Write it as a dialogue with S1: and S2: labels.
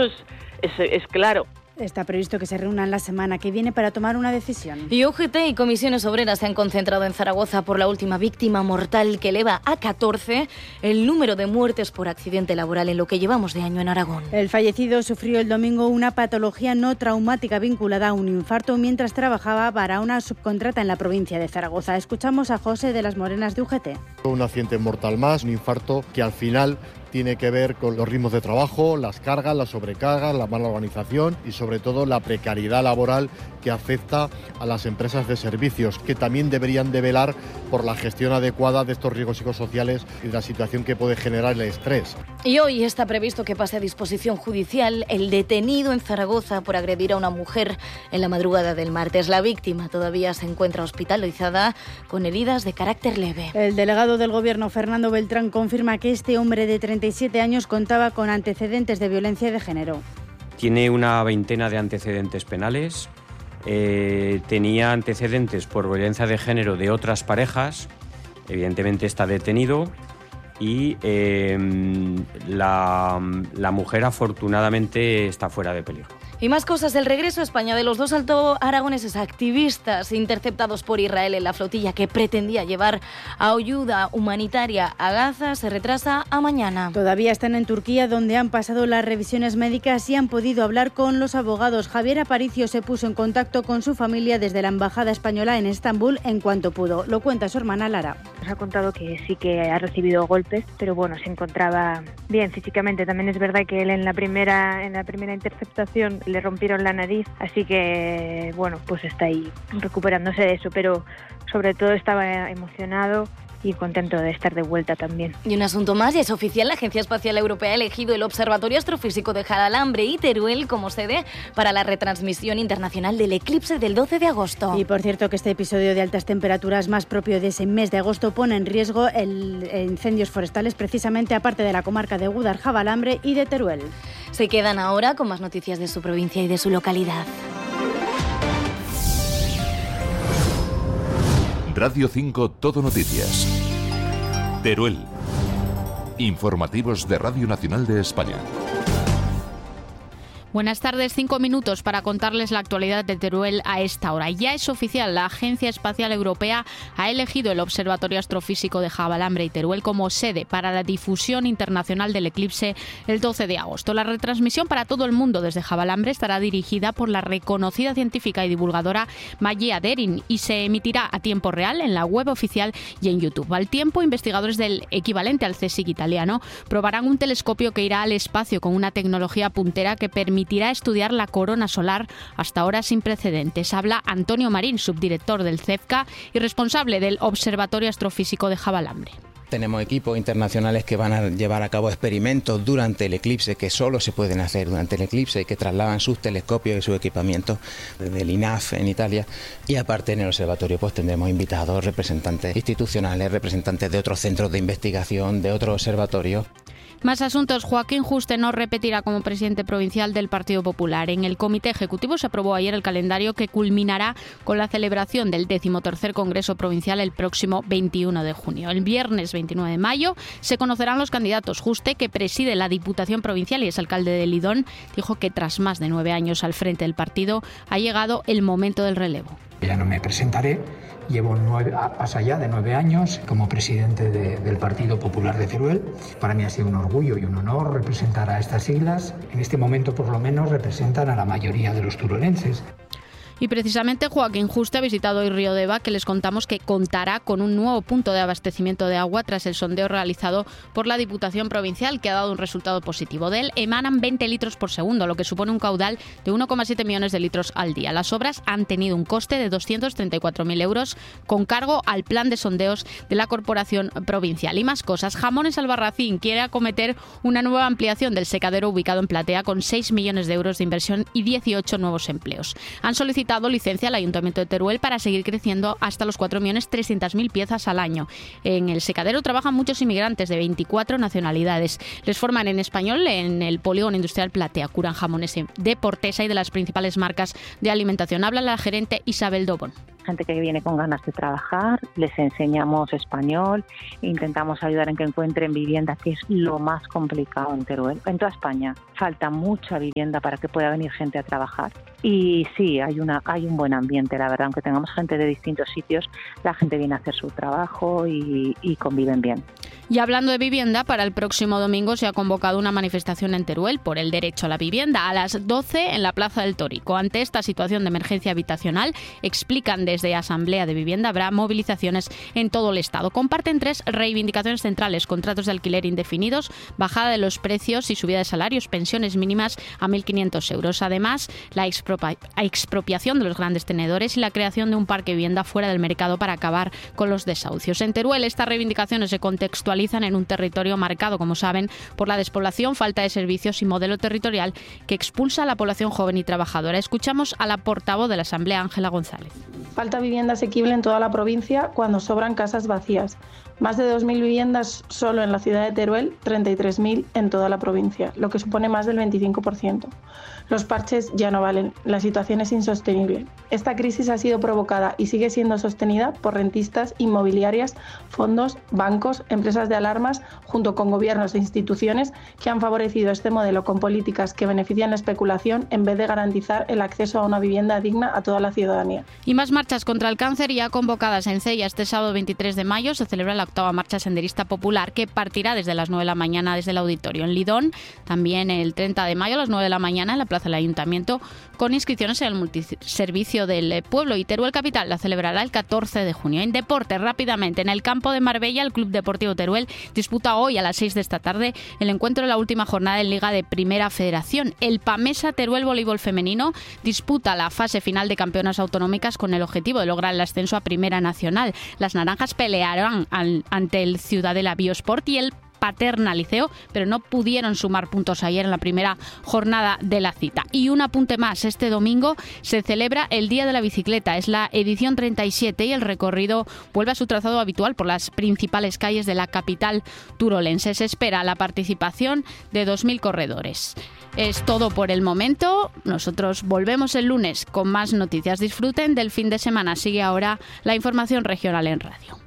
S1: es claro.
S2: Está previsto que se reúnan la semana que viene para tomar una decisión.
S3: Y UGT y comisiones obreras se han concentrado en Zaragoza por la última víctima mortal que eleva a 14 el número de muertes por accidente laboral en lo que llevamos de año en Aragón.
S2: El fallecido sufrió el domingo una patología no traumática vinculada a un infarto mientras trabajaba para una subcontrata en la provincia de Zaragoza. Escuchamos a José de las Morenas de UGT.
S4: Un accidente mortal más, un infarto que al final tiene que ver con los ritmos de trabajo, las cargas, las sobrecargas, la mala organización y sobre todo la precariedad laboral que afecta a las empresas de servicios, que también deberían de velar por la gestión adecuada de estos riesgos psicosociales y de la situación que puede generar el estrés.
S3: Y hoy está previsto que pase a disposición judicial el detenido en Zaragoza por agredir a una mujer en la madrugada del martes. La víctima todavía se encuentra hospitalizada con heridas de carácter leve.
S2: El delegado del Gobierno, Fernando Beltrán, confirma que este hombre de 37 años contaba con antecedentes de violencia de género.
S5: Tiene una veintena de antecedentes penales, tenía antecedentes por violencia de género de otras parejas, evidentemente está detenido y la mujer afortunadamente está fuera de peligro.
S3: Y más cosas, el regreso a España de los 2 alto aragoneses activistas interceptados por Israel en la flotilla que pretendía llevar ayuda humanitaria a Gaza se retrasa a mañana.
S2: Todavía están en Turquía, donde han pasado las revisiones médicas y han podido hablar con los abogados. Javier Aparicio se puso en contacto con su familia desde la Embajada Española en Estambul en cuanto pudo. Lo cuenta su hermana Lara.
S6: Nos ha contado que sí que ha recibido golpes, pero bueno, se encontraba bien físicamente. También es verdad que él en la primera interceptación le rompieron la nariz, así que bueno, pues está ahí recuperándose de eso, pero sobre todo estaba emocionado y contento de estar de vuelta también.
S3: Y un asunto más, ya es oficial, la Agencia Espacial Europea ha elegido el Observatorio Astrofísico de Jabalambre y Teruel como sede para la retransmisión internacional del eclipse del 12 de agosto.
S2: Y por cierto que este episodio de altas temperaturas más propio de ese mes de agosto pone en riesgo incendios forestales precisamente aparte de la comarca de Gúdar, Jabalambre y de Teruel.
S3: Se quedan ahora con más noticias de su provincia y de su localidad.
S7: Radio 5 Todo Noticias. Teruel. Informativos de Radio Nacional de España.
S8: Buenas tardes, 5 minutos para contarles la actualidad de Teruel a esta hora. Ya es oficial, la Agencia Espacial Europea ha elegido el Observatorio Astrofísico de Jabalambre y Teruel como sede para la difusión internacional del eclipse el 12 de agosto. La retransmisión para todo el mundo desde Jabalambre estará dirigida por la reconocida científica y divulgadora Magia Derin y se emitirá a tiempo real en la web oficial y en YouTube. Al tiempo, investigadores del equivalente al CSIC italiano probarán un telescopio que irá al espacio con una tecnología puntera que permitirá estudiar la corona solar hasta ahora sin precedentes. Habla Antonio Marín, subdirector del CEFCA y responsable del Observatorio Astrofísico de Jabalambre.
S9: Tenemos equipos internacionales que van a llevar a cabo experimentos durante el eclipse que solo se pueden hacer durante el eclipse y que trasladan sus telescopios y sus equipamientos desde el INAF en Italia. Y aparte en el observatorio pues tendremos invitados, representantes institucionales, representantes de otros centros de investigación, de otros observatorios.
S8: Más asuntos. Joaquín Juste no repetirá como presidente provincial del Partido Popular. En el Comité Ejecutivo se aprobó ayer el calendario que culminará con la celebración del 13º Congreso Provincial el próximo 21 de junio. El viernes 29 de mayo se conocerán los candidatos. Juste, que preside la Diputación Provincial y es alcalde de Lidón, dijo que tras más de 9 años al frente del partido ha llegado el momento del relevo.
S10: Ya no me presentaré. Llevo más allá de 9 años como presidente del Partido Popular de Teruel. Para mí ha sido un orgullo y un honor representar a estas siglas. En este momento, por lo menos, representan a la mayoría de los turolenses.
S8: Y precisamente Joaquín Juste ha visitado hoy Riodeva, que les contamos que contará con un nuevo punto de abastecimiento de agua tras el sondeo realizado por la Diputación Provincial, que ha dado un resultado positivo. De él emanan 20 litros por segundo, lo que supone un caudal de 1,7 millones de litros al día. Las obras han tenido un coste de 234.000 euros con cargo al plan de sondeos de la Corporación Provincial. Y más cosas. Jamones Albarracín quiere acometer una nueva ampliación del secadero ubicado en Platea con 6 millones de euros de inversión y 18 nuevos empleos. Han solicitado licencia al Ayuntamiento de Teruel para seguir creciendo hasta los 4.300.000 piezas al año. En el secadero trabajan muchos inmigrantes de 24 nacionalidades. Les forman en español en el polígono industrial Platea. Curan jamones de Portesa y de las principales marcas de alimentación. Habla la gerente Isabel Dobón.
S1: gente que viene con ganas de trabajar, les enseñamos español, intentamos ayudar en que encuentren vivienda, que es lo más complicado en Teruel. En toda España falta mucha vivienda para que pueda venir gente a trabajar. Y sí, hay un buen ambiente, la verdad, aunque tengamos gente de distintos sitios, la gente viene a hacer su trabajo y conviven bien.
S8: Y hablando de vivienda, para el próximo domingo se ha convocado una manifestación en Teruel por el derecho a la vivienda a las 12 en la Plaza del Tórico. Ante esta situación de emergencia habitacional, explican desde Asamblea de Vivienda, habrá movilizaciones en todo el Estado. Comparten 3 reivindicaciones centrales: contratos de alquiler indefinidos, bajada de los precios y subida de salarios, pensiones mínimas a 1.500 euros. Además, la expropiación de los grandes tenedores y la creación de un parque de vivienda fuera del mercado para acabar con los desahucios. En Teruel, estas reivindicaciones se contextualizan en un territorio marcado, como saben, por la despoblación, falta de servicios y modelo territorial que expulsa a la población joven y trabajadora. Escuchamos a la portavoz de la Asamblea, Ángela González.
S11: Falta vivienda asequible en toda la provincia cuando sobran casas vacías. Más de 2.000 viviendas solo en la ciudad de Teruel, 33.000 en toda la provincia, lo que supone más del 25%. Los parches ya no valen, la situación es insostenible. Esta crisis ha sido provocada y sigue siendo sostenida por rentistas, inmobiliarias, fondos, bancos, empresas de alarmas, junto con gobiernos e instituciones que han favorecido este modelo con políticas que benefician la especulación en vez de garantizar el acceso a una vivienda digna a toda la ciudadanía.
S8: Y más marchas contra el cáncer ya convocadas en Cella. Este sábado 23 de mayo se celebra la 8ª marcha senderista popular que partirá desde las 9 de la mañana desde el auditorio. En Lidón, también el 30 de mayo a las 9 de la mañana en la Plaza del Ayuntamiento, con inscripciones en el multiservicio del pueblo. Y Teruel Capital la celebrará el 14 de junio. En deporte, rápidamente, en el campo de Marbella, el Club Deportivo Teruel disputa hoy a las 6 de esta tarde el encuentro de la última jornada en Liga de Primera Federación. El Pamesa Teruel Voleibol Femenino disputa la fase final de campeonas autonómicas con el objetivo de lograr el ascenso a Primera Nacional. Las naranjas pelearán ante el Ciudadela Biosport y el Paterna Liceo, pero no pudieron sumar puntos ayer en la primera jornada de la cita. Y un apunte más, este domingo se celebra el Día de la Bicicleta, es la edición 37 y el recorrido vuelve a su trazado habitual por las principales calles de la capital turolense. Se espera la participación de 2.000 corredores. Es todo por el momento, nosotros volvemos el lunes con más noticias. Disfruten del fin de semana, sigue ahora la información regional en radio.